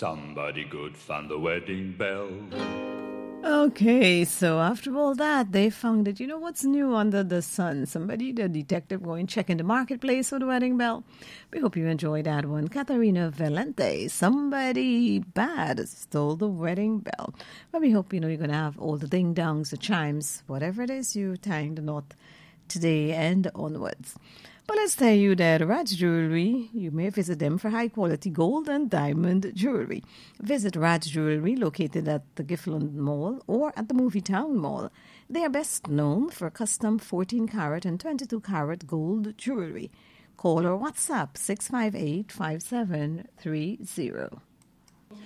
Somebody good found the wedding bell. Okay, so after all that, they found it. You know what's new under the sun? Somebody, the detective, going checking the marketplace for the wedding bell. We hope you enjoyed that one. Catarina Valente, somebody bad stole the wedding bell. But we hope, you're going to have all the ding-dongs, the chimes, whatever it is you tying the knot today and onwards. But let's tell you that Raj Jewelry, you may visit them for high-quality gold and diamond jewelry. Visit Raj Jewelry, located at the Giffland Mall or at the Movietown Mall. They are best known for custom 14-carat and 22-carat gold jewelry. Call or WhatsApp 658-5730.